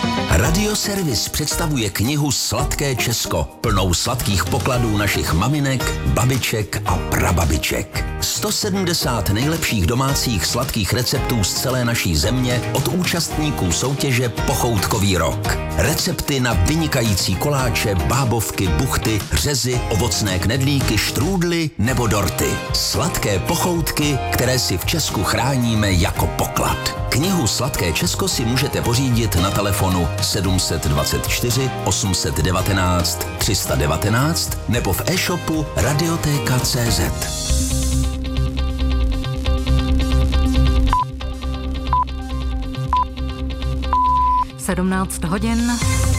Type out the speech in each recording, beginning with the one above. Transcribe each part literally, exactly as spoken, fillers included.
Radioservis představuje knihu Sladké Česko, plnou sladkých pokladů našich maminek, babiček a prababiček. sto sedmdesát nejlepších domácích sladkých receptů z celé naší země od účastníků soutěže Pochoutkový rok. Recepty na vynikající koláče, bábovky, buchty, řezy, ovocné knedlíky, štrůdly nebo dorty. Sladké pochoutky, které si v Česku chráníme jako poklad. Knihu Sladké Česko si můžete pořídit na telefonu sedm dvacet čtyři osm set devatenáct tři sta devatenáct nebo v e-shopu radioteka tečka cé zet. sedmnáct hodin.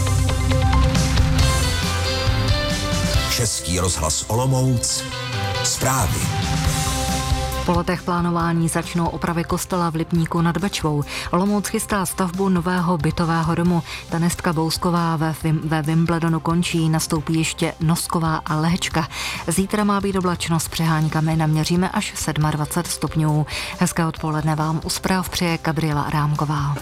Český rozhlas Olomouc. Zprávy. Po letech plánování začnou opravy kostela v Lipníku nad Bečvou. Olomouc chystá stavbu nového bytového domu. Tenistka Bousková ve, ve Wimbledonu končí, nastoupí ještě Nosková a Lehečka. Zítra má být oblačno s přeháňkami, naměříme až dvacet sedm stupňů. Hezké odpoledne vám u zpráv přeje Gabriela Rámková.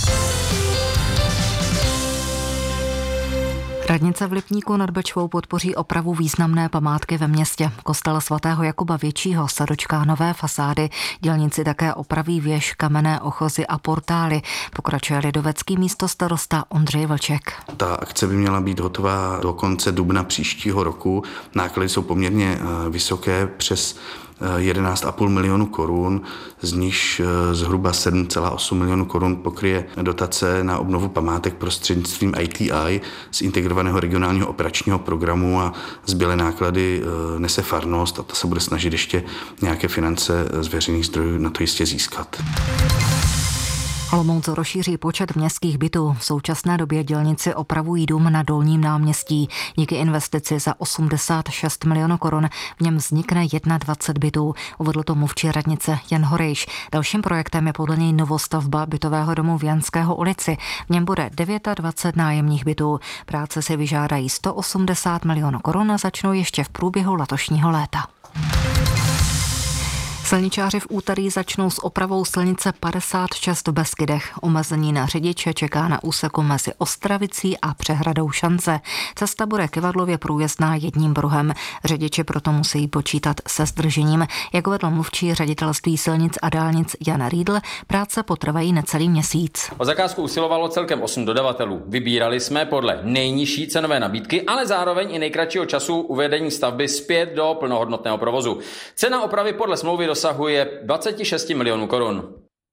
Radnice v Lipníku nad Bečvou podpoří opravu významné památky ve městě. Kostel svatého Jakuba Většího se dočká nové fasády. Dělníci také opraví věž, kamenné ochozy a portály. Pokračuje lidovecký místostarosta Ondřej Vlček. Ta akce by měla být hotová do konce dubna příštího roku. Náklady jsou poměrně vysoké, přes jedenáct a půl milionu korun, z nichž zhruba sedm celá osm milionů korun pokryje dotace na obnovu památek prostřednictvím I T I z integrovaného regionálního operačního programu a zbylé náklady nese farnost a ta se bude snažit ještě nějaké finance z veřejných zdrojů na to jistě získat. Olomouc rozšíří počet městských bytů. V současné době dělníci opravují dům na Dolním náměstí. Díky investici za osmdesát šest milionů korun v něm vznikne dvacet jedna bytů. Uvedl to mluvčí radnice Jan Horejš. Dalším projektem je podle něj novostavba bytového domu v Janského ulici. V něm bude dvacet devět nájemních bytů. Práce si vyžádají sto osmdesát milionů korun a začnou ještě v průběhu letošního léta. Silničáři v úterý začnou s opravou silnice padesát šest v Beskydech. Omezení na řidiče čeká na úseku mezi Ostravicí a přehradou Šance. Cesta bude kyvadlově průjezdná jedním pruhem. Řidiči proto musí počítat se zdržením. Jak uvedl mluvčí ředitelství silnic a dálnic Jan Riedl, práce potrvají necelý měsíc. O zakázku usilovalo celkem osm dodavatelů. Vybírali jsme podle nejnižší cenové nabídky, ale zároveň i nejkratšího času uvedení stavby zpět do plnohodnotného provozu. Cena opravy podle smlouvy dosahuje dvacet šest milionů korun.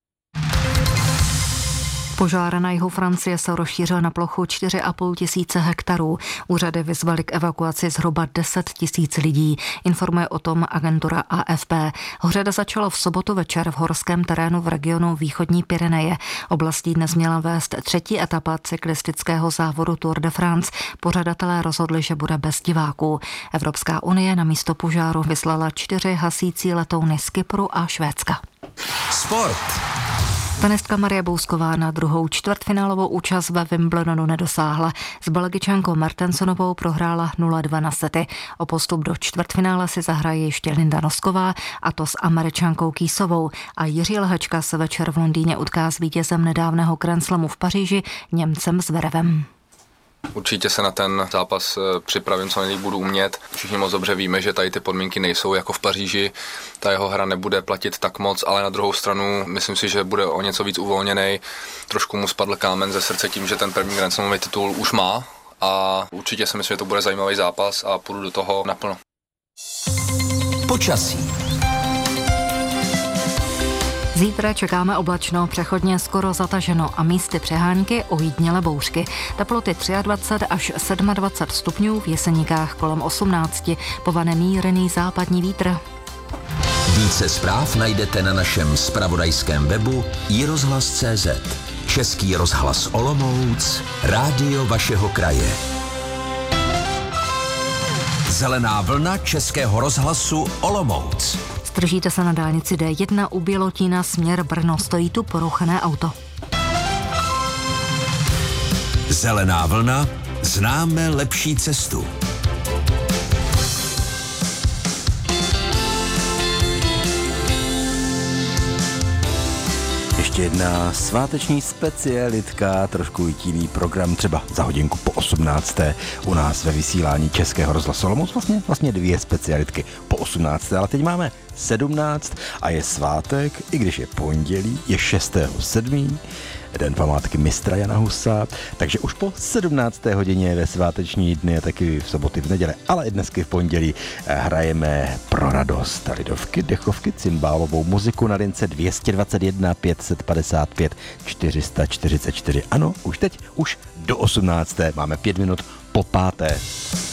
Požár na jihu Francie se rozšířil na plochu čtyři a půl tisíce hektarů. Úřady vyzvaly k evakuaci zhruba deset tisíc lidí. Informuje o tom agentura A F P. Hoředa začala v sobotu večer v horském terénu v regionu východní Pyreneje. Oblastí dnes měla vést třetí etapa cyklistického závodu Tour de France. Pořadatelé rozhodli, že bude bez diváků. Evropská unie na místo požáru vyslala čtyři hasící letouny z Kypru a Švédska. Sport. Tenistka Marie Bousková na druhou čtvrtfinálovou účast ve Wimbledonu nedosáhla. S Belgičankou Mertensonovou prohrála nula dva na sety. O postup do čtvrtfinále si zahraje ještě Linda Nosková, a to s Američankou Kýsovou. A Jiří Lehečka se večer v Londýně utká s vítězem nedávného Grand Slamu v Paříži, Němcem Zverevem. Určitě se na ten zápas připravím, co nejlíp budu umět. Všichni moc dobře víme, že tady ty podmínky nejsou jako v Paříži. Ta jeho hra nebude platit tak moc, ale na druhou stranu myslím si, že bude o něco víc uvolněnej. Trošku mu spadl kámen ze srdce tím, že ten první Grand Slamový titul už má a určitě si myslím, že to bude zajímavý zápas a půjdu do toho naplno. Počasí. Zítra čekáme oblačno, přechodně skoro zataženo a místy přehánky, ojediněle bouřky. Teploty dvacet tři až dvacet sedm stupňů, v Jeseníkách kolem osmnáct, povane mírný západní vítr. Více zpráv najdete na našem zpravodajském webu i rozhlas tečka cé zet. Český rozhlas Olomouc, rádio vašeho kraje. Zelená vlna Českého rozhlasu Olomouc. Zdržíte se na dálnici D jedna u Bělotína směr Brno, stojí tu porouchané auto. Zelená vlna, známe lepší cestu. Ještě ještě jedna sváteční specialitka, trošku jiný program, třeba za hodinku po osmnácté u nás ve vysílání Českého rozhlasu Olomouc. Vlastně, vlastně dvě specialitky po osmnácté, ale teď máme sedmnáct a je svátek, i když je pondělí, je šestého sedmého Den památky mistra Jana Husa, takže už po sedmnácté hodině ve sváteční dny a taky v soboty, v neděle, ale i dnesky v pondělí hrajeme pro radost lidovky, dechovky, cymbálovou muziku na lince dvě stě dvacet jedna pět set padesát pět čtyři sta čtyřicet čtyři. Ano, už teď, už do osmnácté máme pět minut po páté.